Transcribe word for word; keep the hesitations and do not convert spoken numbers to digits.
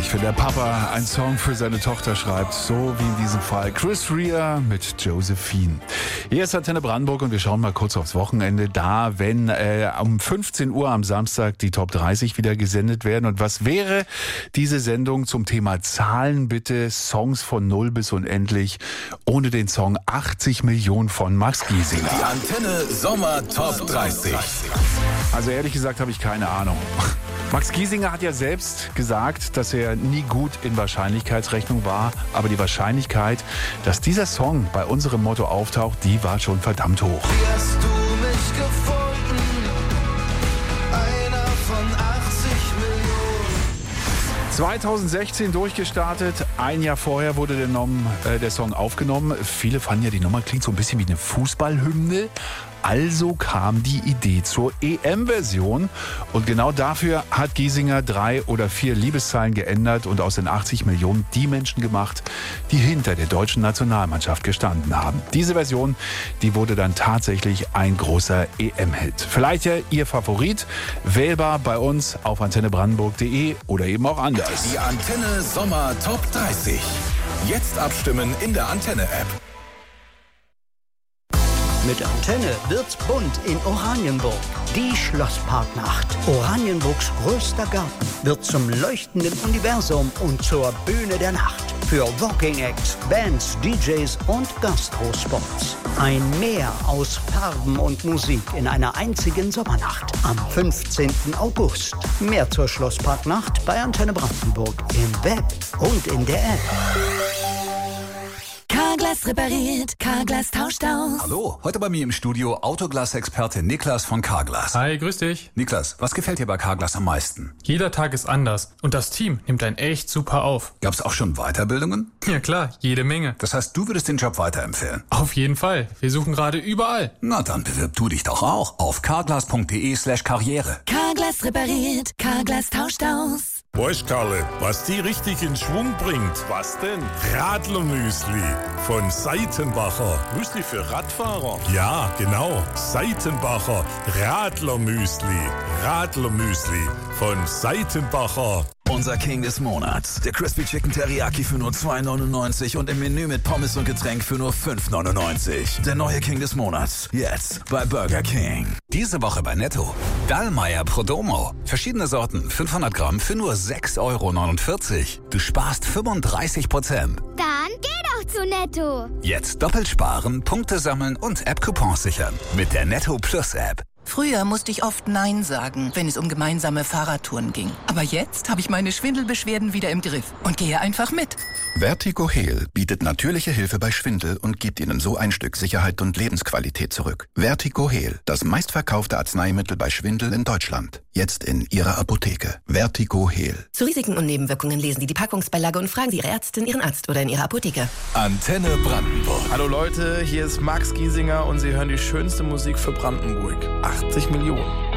herrlich, wenn der Papa einen Song für seine Tochter schreibt, so wie in diesem Fall Chris Rea mit Josephine. Hier ist Antenne Brandenburg und wir schauen mal kurz aufs Wochenende. Da, wenn äh, um fünfzehn Uhr am Samstag die Top dreißig wieder gesendet werden. Und was wäre diese Sendung zum Thema Zahlen bitte? Songs von null bis unendlich, ohne den Song achtzig Millionen von Max Giesinger. Die Antenne Sommer Top dreißig. Also ehrlich gesagt habe ich keine Ahnung. Max Giesinger hat ja selbst gesagt, dass er nie gut in Wahrscheinlichkeitsrechnung war. Aber die Wahrscheinlichkeit, dass dieser Song bei unserem Motto auftaucht, die war schon verdammt hoch. Wie hast du mich gefunden? Einer von achtzig Millionen. zweitausendsechzehn durchgestartet, ein Jahr vorher wurde der, Nom, äh, der Song aufgenommen. Viele fanden ja, die Nummer klingt so ein bisschen wie eine Fußballhymne. Also kam die Idee zur E M-Version und genau dafür hat Giesinger drei oder vier Liebeszeilen geändert und aus den achtzig Millionen die Menschen gemacht, die hinter der deutschen Nationalmannschaft gestanden haben. Diese Version, die wurde dann tatsächlich ein großer E M-Hit. Vielleicht ja Ihr Favorit, wählbar bei uns auf antenne brandenburg punkt de oder eben auch anders. Die Antenne Sommer Top dreißig. Jetzt abstimmen in der Antenne-App. Mit Antenne wird's bunt in Oranienburg. Die Schlossparknacht. Oranienburgs größter Garten wird zum leuchtenden Universum und zur Bühne der Nacht. Für Walking Acts, Bands, D Js und Gastrospots. Ein Meer aus Farben und Musik in einer einzigen Sommernacht. Am fünfzehnten August. Mehr zur Schlossparknacht bei Antenne Brandenburg im Web und in der App. Carglass repariert, Carglass tauscht aus. Hallo, heute bei mir im Studio Autoglas-Experte Niklas von Carglass. Hi, grüß dich. Niklas, was gefällt dir bei Carglass am meisten? Jeder Tag ist anders und das Team nimmt einen echt super auf. Gab's auch schon Weiterbildungen? Ja klar, jede Menge. Das heißt, du würdest den Job weiterempfehlen? Auf jeden Fall. Wir suchen gerade überall. Na, dann bewirb du dich doch auch auf carglass punkt de slash karriere. Carglass repariert, Carglass tauscht aus. Weißt, Karle, was die richtig in Schwung bringt? Was denn? Radlermüsli von Seitenbacher. Müsli für Radfahrer? Ja, genau. Seitenbacher Radlermüsli. Radlermüsli von Seitenbacher. Unser King des Monats. Der Crispy Chicken Teriyaki für nur zwei neunundneunzig und im Menü mit Pommes und Getränk für nur fünf neunundneunzig. Der neue King des Monats. Jetzt bei Burger King. Diese Woche bei Netto. Dallmayr Prodomo. Verschiedene Sorten, fünfhundert Gramm für nur sechs Euro neunundvierzig. Du sparst fünfunddreißig Prozent. Dann geh doch zu Netto. Jetzt doppelt sparen, Punkte sammeln und App-Coupons sichern. Mit der Netto Plus App. Früher musste ich oft Nein sagen, wenn es um gemeinsame Fahrradtouren ging. Aber jetzt habe ich meine Schwindelbeschwerden wieder im Griff und gehe einfach mit. Vertigo Heal bietet natürliche Hilfe bei Schwindel und gibt Ihnen so ein Stück Sicherheit und Lebensqualität zurück. Vertigo Heal, das meistverkaufte Arzneimittel bei Schwindel in Deutschland. Jetzt in Ihrer Apotheke. Vertigo Heal. Zu Risiken und Nebenwirkungen lesen Sie die Packungsbeilage und fragen Sie Ihre Ärztin, Ihren Arzt oder in Ihrer Apotheke. Antenne Brandenburg. Hallo Leute, hier ist Max Giesinger und Sie hören die schönste Musik für Brandenburg. achtzig Millionen.